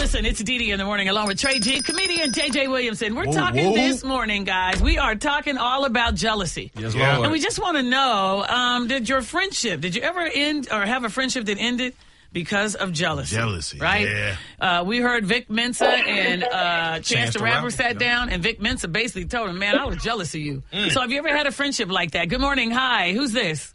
Listen, it's Dee Dee in the morning along with Trey G, comedian JJ Williamson. We're talking this morning, guys. We are talking all about jealousy. Yes, Lord. And we just want to know, did you ever end or have a friendship that ended because of jealousy? Jealousy, right? yeah. We heard Vic Mensa and Chance the Rapper sat down, and Vic Mensa basically told him, man, I was jealous of you. So have you ever had a friendship like that? Good morning. Hi. Who's this?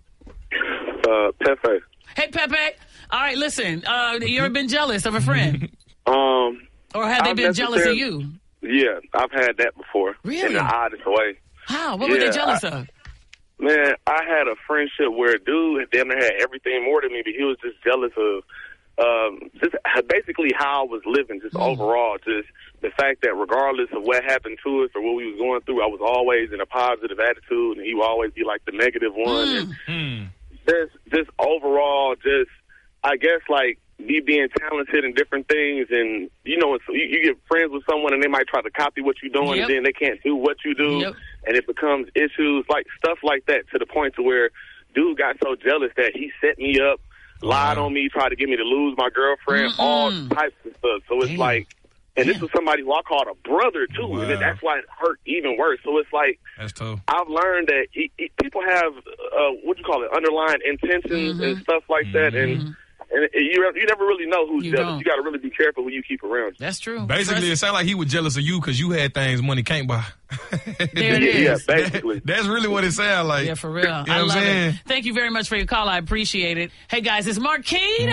Pepe. Hey, Pepe. All right, listen. You ever been jealous of a friend? Or have they been jealous of you? Yeah, I've had that before. Really? In the oddest way. How? What were they jealous of? Man, I had a friendship where a dude damn near had everything more than me, but he was just jealous of just basically how I was living, just overall, just the fact that regardless of what happened to us or what we was going through, I was always in a positive attitude, and he would always be like the negative one. And just overall, just I guess like me being talented in different things, and you know, you get friends with someone and they might try to copy what you're doing, and then they can't do what you do, and it becomes issues like stuff like that to the point to where dude got so jealous that he set me up, lied on me, tried to get me to lose my girlfriend, all types of stuff. So it's like, and this was somebody who I called a brother too, and that's why it hurt even worse. So it's like, that's tough. I've learned that people have underlying intentions and stuff like that, and you never really know who's jealous. You got to really be careful who you keep around. That's true. Basically, it sounds like he was jealous of you because you had things money can't buy. There it is. Yeah, basically. That's really what it sounds like. Yeah, for real. You know I love what I'm saying? it. Thank you very much for your call. I appreciate it. Hey, guys, it's Marquita.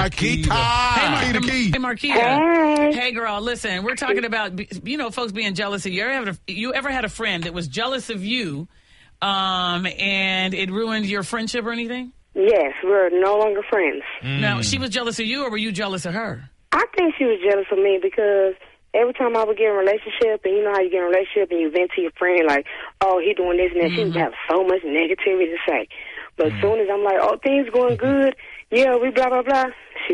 Hey, Marquita. Hey, girl, listen, we're talking about, folks being jealous of you. You ever had a friend that was jealous of you and it ruined your friendship or anything? Yes, we're no longer friends. Now, she was jealous of you, or were you jealous of her? I think she was jealous of me because every time I would get in a relationship, and you know how you get in a relationship and you vent to your friend like, oh, he doing this and that, she would have so much negativity to say. But as soon as I'm like, oh, things going good, yeah, we blah, blah, blah,